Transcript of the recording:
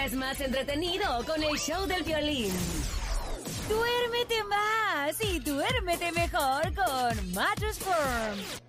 es más entretenido con el show del violín. Duérmete más y duérmete mejor con Mattress Firm.